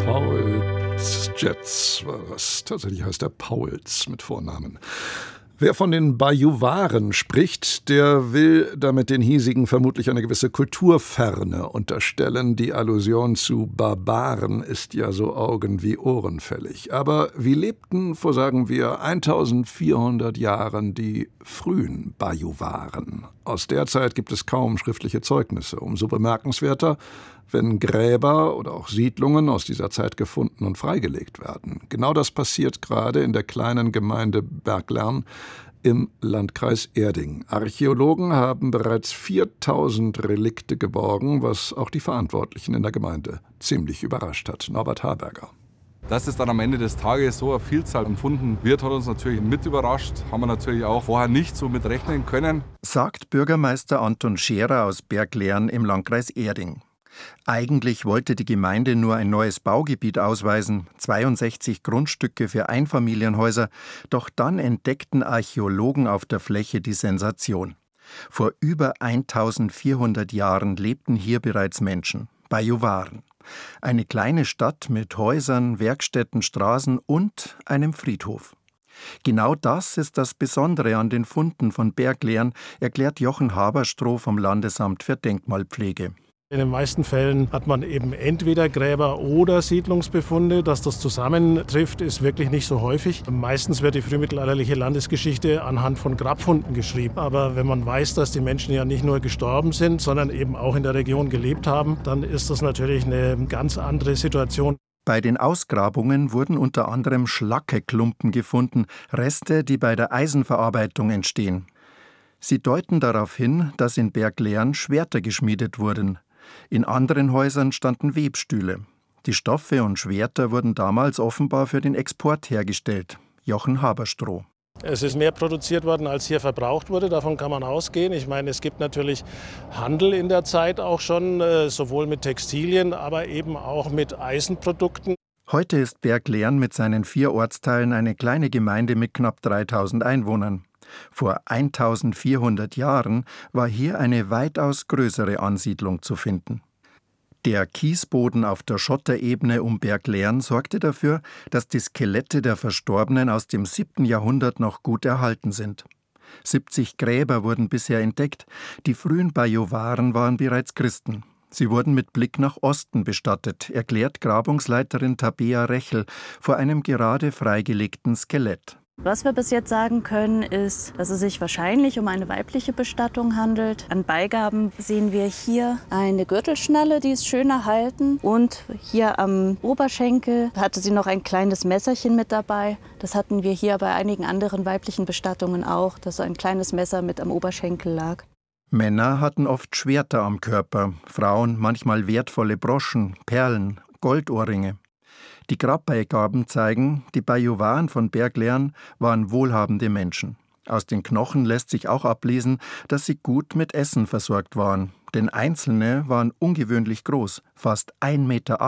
Pauls Jets war das. Tatsächlich heißt er Pauls mit Vornamen. Wer von den Bajuwaren spricht, der will damit den Hiesigen vermutlich eine gewisse Kulturferne unterstellen. Die Allusion zu Barbaren ist ja so augen- wie ohrenfällig. Aber wie lebten vor, sagen wir, 1400 Jahren die frühen Bajuwaren? Aus der Zeit gibt es kaum schriftliche Zeugnisse. Umso bemerkenswerter, wenn Gräber oder auch Siedlungen aus dieser Zeit gefunden und freigelegt werden. Genau das passiert gerade in der kleinen Gemeinde Berglern im Landkreis Erding. Archäologen haben bereits 4000 Relikte geborgen, was auch die Verantwortlichen in der Gemeinde ziemlich überrascht hat. Norbert Harberger. Dass es dann am Ende des Tages so eine Vielzahl empfunden wird, hat uns natürlich mit überrascht. Haben wir natürlich auch vorher nicht so mit rechnen können. Sagt Bürgermeister Anton Scherer aus Berglern im Landkreis Erding. Eigentlich wollte die Gemeinde nur ein neues Baugebiet ausweisen, 62 Grundstücke für Einfamilienhäuser, doch dann entdeckten Archäologen auf der Fläche die Sensation. Vor über 1400 Jahren lebten hier bereits Menschen, Bajuwaren. Eine kleine Stadt mit Häusern, Werkstätten, Straßen und einem Friedhof. Genau das ist das Besondere an den Funden von Berglern, erklärt Jochen Haberstroh vom Landesamt für Denkmalpflege. In den meisten Fällen hat man eben entweder Gräber- oder Siedlungsbefunde. Dass das zusammentrifft, ist wirklich nicht so häufig. Meistens wird die frühmittelalterliche Landesgeschichte anhand von Grabfunden geschrieben. Aber wenn man weiß, dass die Menschen ja nicht nur gestorben sind, sondern eben auch in der Region gelebt haben, dann ist das natürlich eine ganz andere Situation. Bei den Ausgrabungen wurden unter anderem Schlackeklumpen gefunden, Reste, die bei der Eisenverarbeitung entstehen. Sie deuten darauf hin, dass in Berglern Schwerter geschmiedet wurden. In anderen Häusern standen Webstühle. Die Stoffe und Schwerter wurden damals offenbar für den Export hergestellt. Jochen Haberstroh. Es ist mehr produziert worden, als hier verbraucht wurde. Davon kann man ausgehen. Ich meine, es gibt natürlich Handel in der Zeit auch schon, sowohl mit Textilien, aber eben auch mit Eisenprodukten. Heute ist Berglern mit seinen 4 Ortsteilen eine kleine Gemeinde mit knapp 3000 Einwohnern. Vor 1400 Jahren war hier eine weitaus größere Ansiedlung zu finden. Der Kiesboden auf der Schotterebene um Berglern sorgte dafür, dass die Skelette der Verstorbenen aus dem 7. Jahrhundert noch gut erhalten sind. 70 Gräber wurden bisher entdeckt. Die frühen Bajuwaren waren bereits Christen. Sie wurden mit Blick nach Osten bestattet, erklärt Grabungsleiterin Tabea Rechel vor einem gerade freigelegten Skelett. Was wir bis jetzt sagen können, ist, dass es sich wahrscheinlich um eine weibliche Bestattung handelt. An Beigaben sehen wir hier eine Gürtelschnalle, die ist schön erhalten. Und hier am Oberschenkel hatte sie noch ein kleines Messerchen mit dabei. Das hatten wir hier bei einigen anderen weiblichen Bestattungen auch, dass so ein kleines Messer mit am Oberschenkel lag. Männer hatten oft Schwerter am Körper, Frauen manchmal wertvolle Broschen, Perlen, Goldohrringe. Die Grabbeigaben zeigen, die Bajuwaren von Berglern waren wohlhabende Menschen. Aus den Knochen lässt sich auch ablesen, dass sie gut mit Essen versorgt waren. Denn einzelne waren ungewöhnlich groß, fast 1,80 Meter.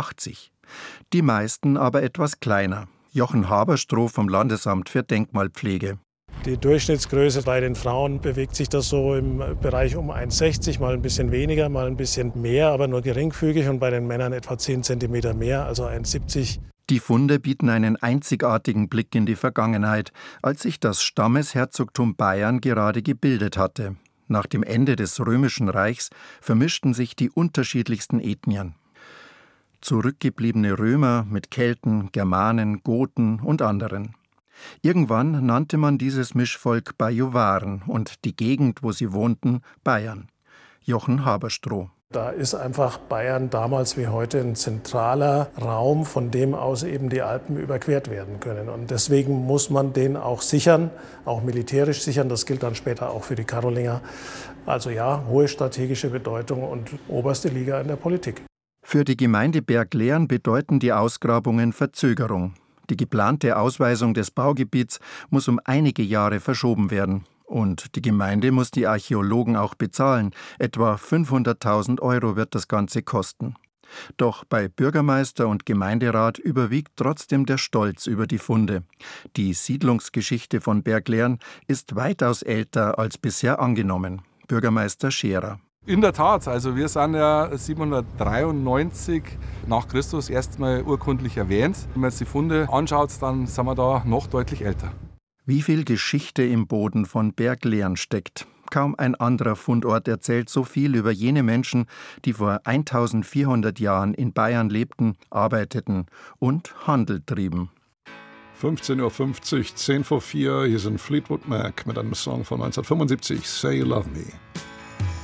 Die meisten aber etwas kleiner. Jochen Haberstroh vom Landesamt für Denkmalpflege. Die Durchschnittsgröße bei den Frauen bewegt sich das so im Bereich um 1,60, mal ein bisschen weniger, mal ein bisschen mehr, aber nur geringfügig und bei den Männern etwa 10 Zentimeter mehr, also 1,70. Die Funde bieten einen einzigartigen Blick in die Vergangenheit, als sich das Stammesherzogtum Bayern gerade gebildet hatte. Nach dem Ende des Römischen Reichs vermischten sich die unterschiedlichsten Ethnien. Zurückgebliebene Römer mit Kelten, Germanen, Goten und anderen. Irgendwann nannte man dieses Mischvolk Bajuwaren und die Gegend, wo sie wohnten, Bayern. Jochen Haberstroh. Da ist einfach Bayern damals wie heute ein zentraler Raum, von dem aus eben die Alpen überquert werden können. Und deswegen muss man den auch sichern, auch militärisch sichern. Das gilt dann später auch für die Karolinger. Also ja, hohe strategische Bedeutung und oberste Liga in der Politik. Für die Gemeinde Berglern bedeuten die Ausgrabungen Verzögerung. Die geplante Ausweisung des Baugebiets muss um einige Jahre verschoben werden. Und die Gemeinde muss die Archäologen auch bezahlen. Etwa 500.000 € wird das Ganze kosten. Doch bei Bürgermeister und Gemeinderat überwiegt trotzdem der Stolz über die Funde. Die Siedlungsgeschichte von Berglern ist weitaus älter als bisher angenommen. Bürgermeister Scherer. In der Tat, also wir sind ja 793 nach Christus erstmal urkundlich erwähnt. Wenn man jetzt die Funde anschaut, dann sind wir da noch deutlich älter. Wie viel Geschichte im Boden von Berglehren steckt. Kaum ein anderer Fundort erzählt so viel über jene Menschen, die vor 1400 Jahren in Bayern lebten, arbeiteten und Handel trieben. 15:50 Uhr, 3:10, hier sind Fleetwood Mac mit einem Song von 1975, Say You Love Me.